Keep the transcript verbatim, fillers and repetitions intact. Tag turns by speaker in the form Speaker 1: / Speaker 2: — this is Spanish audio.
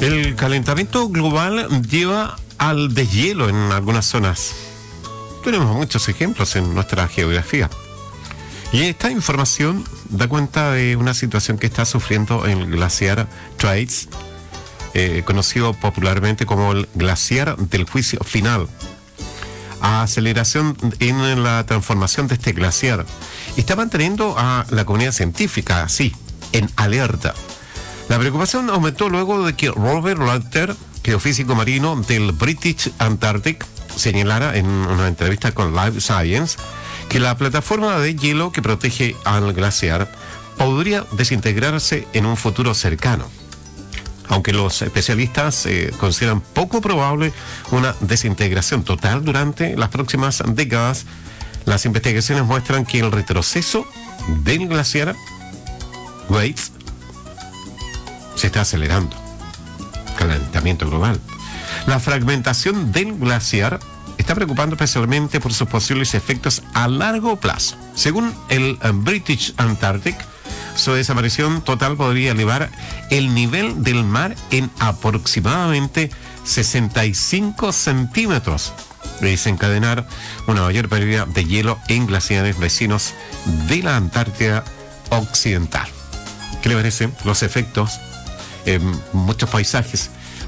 Speaker 1: El calentamiento global lleva al deshielo en algunas zonas. Tenemos muchos ejemplos en nuestra geografía. Y esta información da cuenta de una situación que está sufriendo el glaciar Thwaites, eh, conocido popularmente como el glaciar del juicio final. Aceleración en la transformación de este glaciar está manteniendo a la comunidad científica así, en alerta. La preocupación aumentó luego de que Robert Latter, geofísico marino del British Antarctic, señalara en una entrevista con Live Science que la plataforma de hielo que protege al glaciar podría desintegrarse en un futuro cercano. Aunque los especialistas eh, consideran poco probable una desintegración total durante las próximas décadas, las investigaciones muestran que el retroceso del glaciar Thwaites se está acelerando. Calentamiento global. La fragmentación del glaciar está preocupando especialmente por sus posibles efectos a largo plazo. Según el British Antarctic, su desaparición total podría elevar el nivel del mar en aproximadamente sesenta y cinco centímetros y desencadenar una mayor pérdida de hielo en glaciares vecinos de la Antártida Occidental. ¿Qué le parecen los efectos en muchos paisajes